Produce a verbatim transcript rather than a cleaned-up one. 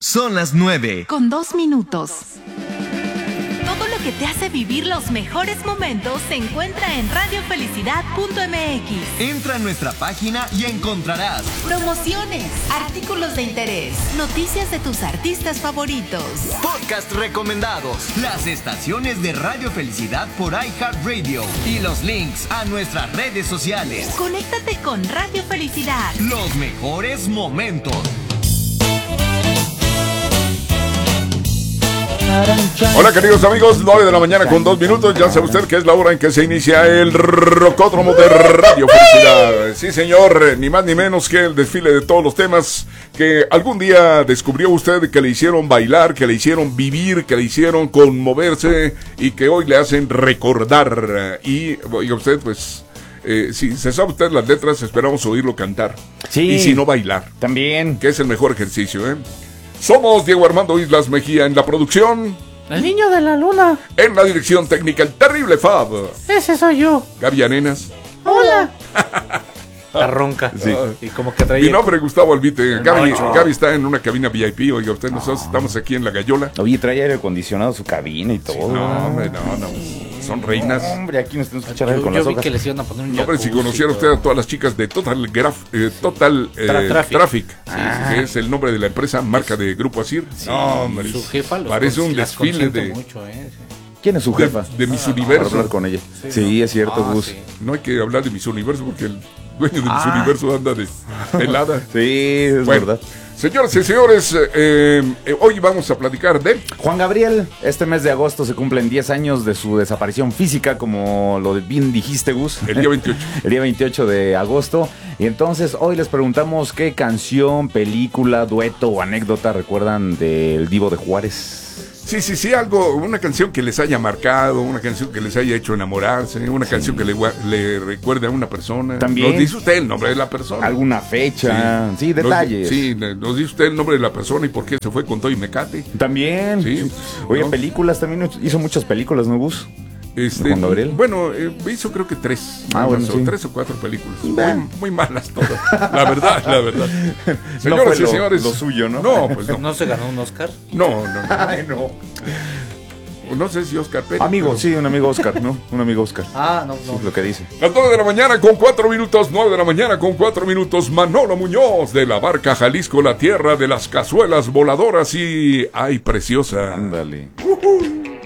Son las nueve. Con dos minutos. Todo lo que te hace vivir los mejores momentos se encuentra en radio felicidad punto m x. Entra a nuestra página y encontrarás promociones, artículos de interés, noticias de tus artistas favoritos, podcast recomendados, las estaciones de Radio Felicidad por iHeartRadio y los links a nuestras redes sociales. Conéctate con Radio Felicidad. Los mejores momentos. Hola queridos amigos, nueve de la mañana con dos minutos. Ya sabe usted que es la hora en que se inicia el Rocódromo de Radio Felicidad. Sí señor, ni más ni menos que el desfile de todos los temas que algún día descubrió usted, que le hicieron bailar, que le hicieron vivir, que le hicieron conmoverse y que hoy le hacen recordar. Y oiga usted, pues eh, si se sabe usted las letras, esperamos oírlo cantar. Sí. Y si no, bailar. También. Que es el mejor ejercicio, ¿eh? Somos Diego Armando Islas Mejía en la producción. El niño de la luna. En la dirección técnica, el terrible Fab. Ese soy yo. Gaby Arenas. Hola. La ronca. Sí. Y como que traía... Mi nombre es Gustavo Albite. Gaby, no. Gaby está en una cabina V I P. Oiga, usted, nosotros estamos aquí en La Gallola. Oye, trae aire acondicionado su cabina y todo. Sí, no, hombre, no, no. Son reinas. No, hombre, aquí nos están escuchando Yo, con yo las vi hojas. que les iban a poner un No, hombre, si jacuzzi, conociera usted a todas las chicas de Total Graf, eh, Total eh, Tra- Traffic. Traffic, sí, Ah. que es el nombre de la empresa, marca de Grupo Asir. Sí, No, hombre, su jefa los parece un las desfile consiente de, mucho, ¿eh? ¿Quién es su de, jefa? de Miss Para Universo. hablar con ella. Sí, Sí, ¿no? es cierto, Ah, Gus. sí. No hay que hablar de Miss Universo porque el dueño de Miss Ah. Universo anda de helada. Sí, es Bueno, verdad. señoras y señores, eh, eh, hoy vamos a platicar de... Juan Gabriel, este mes de agosto se cumplen diez años de su desaparición física, como lo bien dijiste, Gus. El día veintiocho. El día veintiocho de agosto. Y entonces hoy les preguntamos qué canción, película, dueto o anécdota recuerdan del Divo de Juárez. Sí, sí, sí, algo, una canción que les haya marcado, una canción que les haya hecho enamorarse, una Sí. canción que le, gua- le recuerde a una persona. También. Nos dice usted el nombre de la persona. ¿Alguna fecha? Sí, Nos- detalles. sí, le- nos dice usted el nombre de la persona y por qué se fue con todo y mecate. También. Sí. Oye, ¿No? películas, también hizo muchas películas, ¿no, Gus? Este, Juan Gabriel. Bueno, eh, hizo creo que tres. Ah, nada bueno, más, sí. o tres o cuatro películas. Bah. Muy, muy malas todas. La verdad, la verdad. No Señoras fue y lo- señores. lo suyo, ¿no? No, pues no. ¿No se ganó un Oscar? No, no. No, Ay, no. no sé si Oscar Pérez. Amigo, pero- sí, un amigo Oscar, ¿no? Un amigo Oscar. Ah, no, Sí, no. es lo que dice. Las nueve de la mañana con cuatro minutos, nueve de la mañana con cuatro minutos, Manolo Muñoz de la Barca Jalisco, la tierra de las cazuelas voladoras y... ¡Ay, preciosa! Ándale.